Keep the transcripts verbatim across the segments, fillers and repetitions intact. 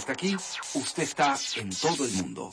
hasta aquí, usted está en todo el mundo.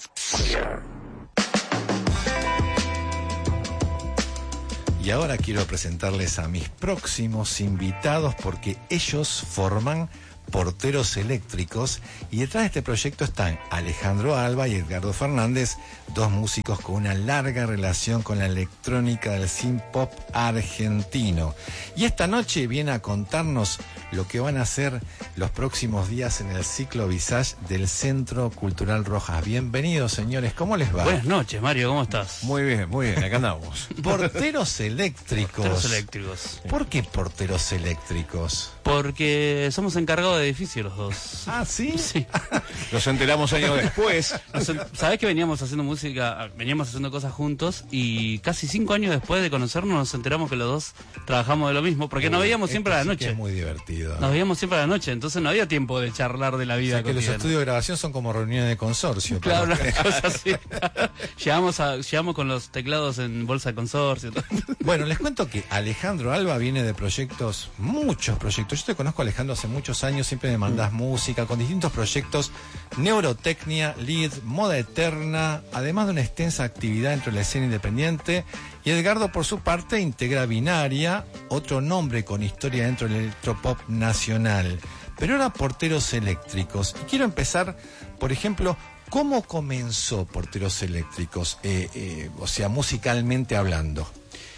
Y ahora quiero presentarles a mis próximos invitados porque ellos forman Porteros Eléctricos y detrás de este proyecto están Alejandro Alba y Edgardo Fernández, dos músicos con una larga relación con la electrónica del synth pop argentino. Y esta noche viene a contarnos lo que van a hacer los próximos días en el ciclo Visage del Centro Cultural Rojas. Bienvenidos, señores, ¿cómo les va? Buenas noches, Mario, ¿cómo estás? Muy bien, muy bien, acá andamos. Porteros Eléctricos. Porteros Eléctricos. ¿Por qué Porteros Eléctricos? Porque somos encargados de edificio los dos. Ah, ¿sí? Sí. Nos enteramos años después. Sabés que veníamos haciendo música, veníamos haciendo cosas juntos y casi cinco años después de conocernos nos enteramos que los dos trabajamos de lo mismo, porque nos veíamos siempre a la Esto sí que noche. es muy divertido. Nos veíamos siempre a la noche, entonces no había tiempo de charlar de la vida. O sea, que los cotidiana. estudios de grabación son como reuniones de consorcio. Claro, para- una cosa así. llegamos, a, llegamos con los teclados en bolsa de consorcio. Bueno, les cuento que Alejandro Alba viene de proyectos, muchos proyectos. Yo te conozco, Alejandro, hace muchos años, siempre me mandás música con distintos proyectos, Neurotecnia, Lead, Moda Eterna, además de una extensa actividad dentro de la escena independiente. Y Edgardo, por su parte, integra Binaria, otro nombre con historia dentro del electropop nacional. Pero ahora Porteros Eléctricos. Y quiero empezar, por ejemplo, ¿cómo comenzó Porteros Eléctricos? Eh, eh, o sea, musicalmente hablando.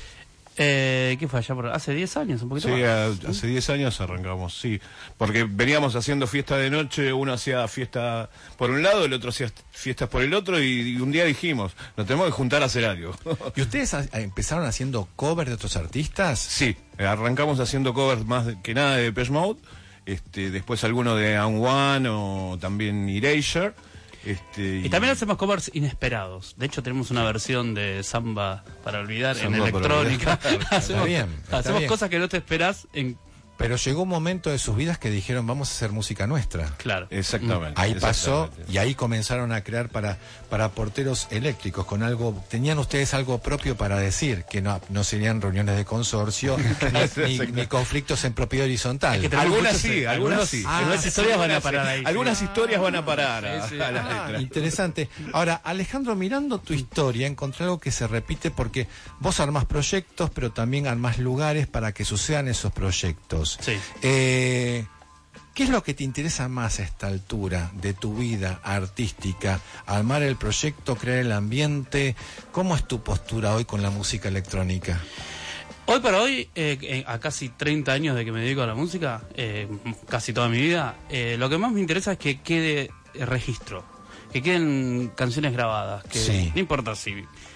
Eh, ¿Qué fue allá? Por, hace diez años, un poquito Sí, más. a- hace diez años arrancamos, sí. Porque veníamos haciendo fiesta de noche, uno hacía fiesta por un lado, el otro hacía fiestas por el otro, y, y un día dijimos, nos tenemos que juntar a hacer algo. ¿Y ustedes a- a- empezaron haciendo covers de otros artistas? Sí, arrancamos haciendo covers más que nada de Depeche Mode, este, después alguno de And One o también Erasure. Este, Y también hacemos covers inesperados. De hecho, tenemos una versión de Samba para olvidar Samba en para electrónica. olvidar. hacemos bien, está hacemos bien. cosas que no te esperás en... Pero llegó un momento de sus vidas que dijeron, vamos a hacer música nuestra. Claro. Exactamente. Ahí pasó exactamente. y ahí comenzaron a crear para, para Porteros Eléctricos con algo, tenían ustedes algo propio para decir, que no, no serían reuniones de consorcio, ni, ni, ni conflictos en propiedad horizontal. Es que tenemos Algunas muchos- sí, algunas sí. Ah, algunas historias van a parar ahí. Algunas historias van a parar a, Sí, sí. a las Ah, letras. interesante. Ahora, Alejandro, mirando tu historia, encontré algo que se repite porque vos armás proyectos, pero también armás lugares para que sucedan esos proyectos. Sí. Eh, ¿Qué es lo que te interesa más a esta altura de tu vida artística? Armar el proyecto, crear el ambiente. ¿Cómo es tu postura hoy con la música electrónica? Hoy por hoy, eh, eh, a casi treinta años de que me dedico a la música, eh, casi toda mi vida, eh, lo que más me interesa es que quede registro, que queden canciones grabadas, que Sí. no importa si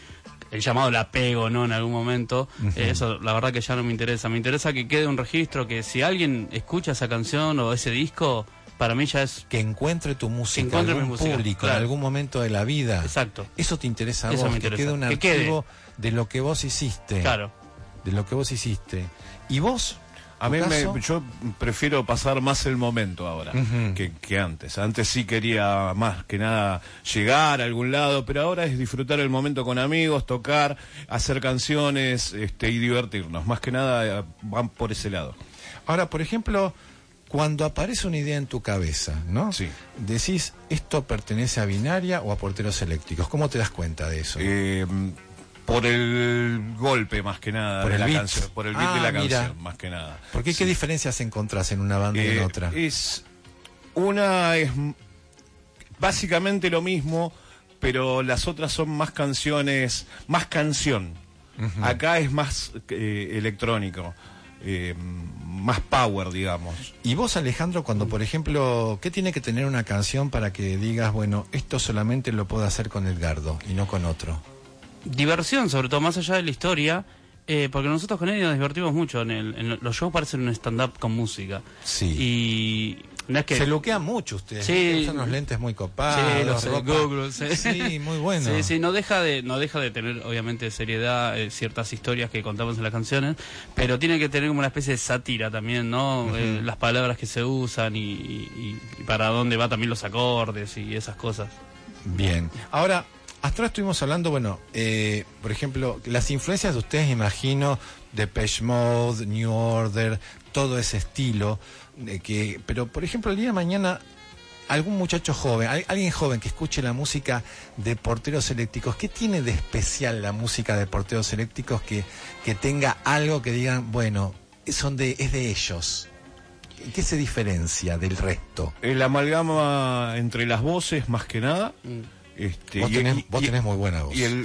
el llamado la pego o no en algún momento, Ujú. eh, eso la verdad que ya no me interesa, me interesa que quede un registro, que si alguien escucha esa canción o ese disco, para mí ya es... Que encuentre tu música, encuentre mi algún música, público, claro. en algún momento de la vida. Exacto, Eso te interesa a Eso vos, me que interesa. quede un Que quede. archivo de lo que vos hiciste. claro. De lo que vos hiciste. ¿Y vos? A ¿Tu mí me, caso? yo prefiero pasar más el momento ahora Ujú. que, que antes. Antes sí quería más que nada llegar a algún lado, pero ahora es disfrutar el momento con amigos, tocar, hacer canciones, este, y divertirnos. Más que nada eh, van por ese lado. Ahora, por ejemplo, cuando aparece una idea en tu cabeza, ¿no? Sí. Decís, ¿esto pertenece a Binaria o a Porteros Eléctricos? ¿Cómo te das cuenta de eso? Eh, por el golpe más que nada Por de el la beat. canción, por el beat Ah, de la mira. canción más que nada. ¿Por qué? ¿Qué Sí. diferencias encontrás en una banda y en Eh, otra? Es una es m- básicamente lo mismo, pero las otras son más canciones, más canción. Ujú. Acá es más eh, electrónico, eh, más power, digamos. Y vos, Alejandro, cuando, por ejemplo, ¿qué tiene que tener una canción para que digas, bueno, esto solamente lo puedo hacer con Edgardo y no con otro? Diversión, sobre todo, más allá de la historia, eh, porque nosotros con él nos divertimos mucho. En, el, en los shows parecen un stand-up con música. Sí. Y no es que... Se luquean mucho ustedes. Sí. ¿no? Usan unos lentes muy copados. Sí, los ropa- Google, sí. Sí, muy bueno. Sí, sí, no deja de, no deja de tener, obviamente, seriedad, eh, ciertas historias que contamos en las canciones, pero tiene que tener como una especie de sátira también, ¿no? Ujú. Eh, las palabras que se usan y, y- y para dónde va también los acordes y esas cosas. Bien. Ahora, hasta ahora estuvimos hablando, bueno, eh, por ejemplo, las influencias de ustedes, imagino, Depeche Mode, New Order, todo ese estilo, eh, que, pero por ejemplo, el día de mañana algún muchacho joven, al- alguien joven que escuche la música de Porteros Eléctricos, ¿qué tiene de especial la música de Porteros Eléctricos que, que tenga algo que digan, bueno, son de, es de ellos? ¿Qué se diferencia del resto? El amalgama entre las voces, más que nada. Mm. Este, Vos y- tenés, y- vos y- tenés muy buena voz. y el,